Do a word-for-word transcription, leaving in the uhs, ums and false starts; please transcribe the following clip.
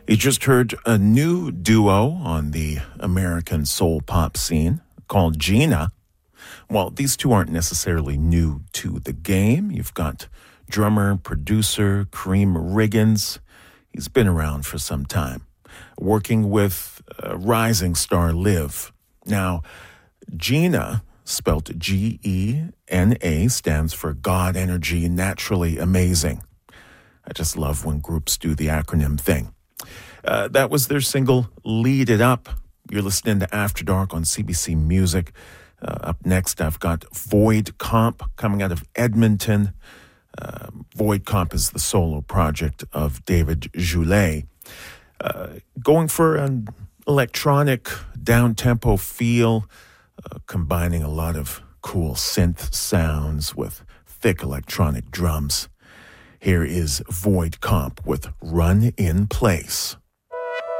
You just heard a new duo on the American soul pop scene called Gina. Well, these two aren't necessarily new to the game. You've got drummer, producer Kareem Riggins. He's been around for some time, working with uh, rising star Liv. Now, Gina, spelt G E N A, stands for God Energy Naturally Amazing. I just love when groups do the acronym thing. Uh, that was their single, Lead It Up. You're listening to After Dark on C B C Music. Uh, up next, I've got Void Comp coming out of Edmonton. Uh, Void Comp is the solo project of David Joulet. Uh, going for an electronic, down-tempo feel, uh, combining a lot of cool synth sounds with thick electronic drums. Here is Void Comp with Run in Place.